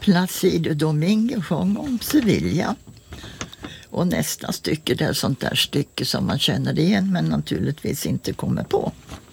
Placido Domingo sjöng om Sevilla. Och nästa stycke, det är sånt där stycke som man känner igen men naturligtvis inte kommer på.